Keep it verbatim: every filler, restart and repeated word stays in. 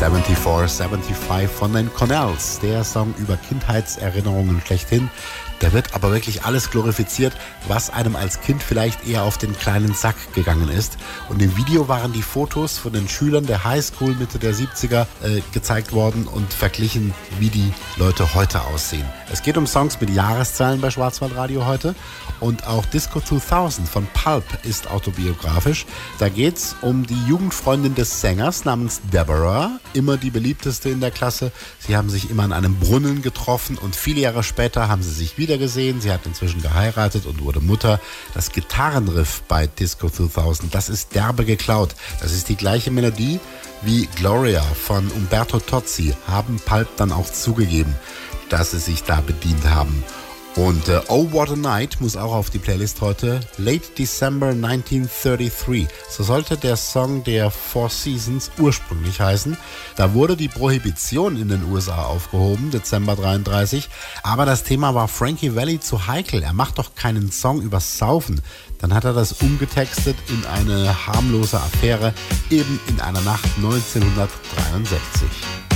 vierundsiebzig, fünfundsiebzig von den Cornells, der Song über Kindheitserinnerungen schlechthin. Da wird aber wirklich alles glorifiziert, was einem als Kind vielleicht eher auf den kleinen Sack gegangen ist. Und im Video waren die Fotos von den Schülern der Highschool Mitte der siebziger äh, gezeigt worden und verglichen, wie die Leute heute aussehen. Es geht um Songs mit Jahreszahlen bei Schwarzwaldradio heute. Und auch Disco zweitausend von Pulp ist autobiografisch. Da geht es um die Jugendfreundin des Sängers namens Deborah, immer die beliebteste in der Klasse. Sie haben sich immer an einem Brunnen getroffen und viele Jahre später haben sie sich wieder gesehen. Sie hat inzwischen geheiratet und wurde Mutter. Das Gitarrenriff bei Disco zweitausend, das ist derbe geklaut. Das ist die gleiche Melodie wie Gloria von Umberto Tozzi, haben Pulp dann auch zugegeben, dass sie sich da bedient haben. Und äh, Oh What a Night muss auch auf die Playlist heute. Late December neunzehnhundertdreiunddreißig. So sollte der Song der Four Seasons ursprünglich heißen. Da wurde die Prohibition in den U S A aufgehoben, Dezember dreiunddreißig. Aber das Thema war Frankie Valli zu heikel. Er macht doch keinen Song übers Saufen. Dann hat er das umgetextet in eine harmlose Affäre, eben in einer Nacht neunzehnhundertdreiundsechzig.